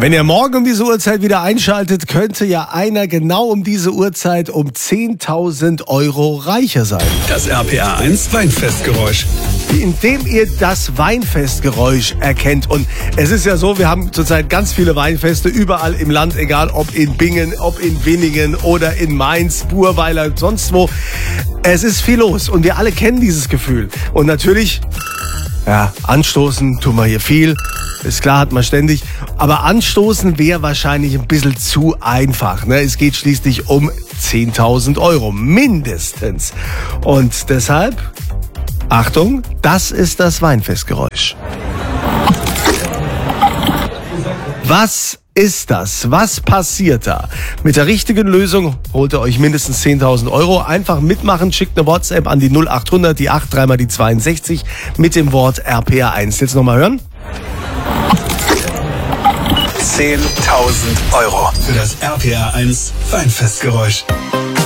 Wenn ihr morgen um diese Uhrzeit wieder einschaltet, könnte ja einer genau um diese Uhrzeit um 10.000 Euro reicher sein. Das RPA 1 Weinfestgeräusch. Indem ihr das Weinfestgeräusch erkennt. Und es ist ja so, wir haben zurzeit ganz viele Weinfeste überall im Land, egal ob in Bingen, ob in Winningen oder in Mainz, Burweiler, sonst wo. Es ist viel los und wir alle kennen dieses Gefühl. Und natürlich, ja, anstoßen tun wir hier viel. Ist klar, hat man ständig. Aber anstoßen wäre wahrscheinlich ein bisschen zu einfach. Ne? Es geht schließlich um 10.000 Euro, mindestens. Und deshalb, Achtung, das ist das Weinfestgeräusch. Was ist das? Was passiert da? Mit der richtigen Lösung holt ihr euch mindestens 10.000 Euro. Einfach mitmachen, schickt eine WhatsApp an die 0800, die 8, dreimal die 62 mit dem Wort RPA1. Jetzt nochmal hören. 10.000 Euro für das RPA 1 Weinfestgeräusch.